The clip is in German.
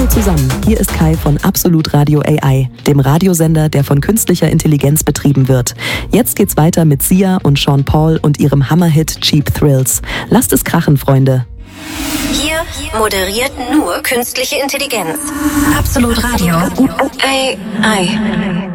zusammen, hier ist Kai von Absolut Radio AI, dem Radiosender, der von künstlicher Intelligenz betrieben wird. Jetzt geht's weiter mit Sia und Sean Paul und ihrem Hammerhit Cheap Thrills. Lasst es krachen, Freunde. Hier moderiert nur künstliche Intelligenz. Absolut Radio AI.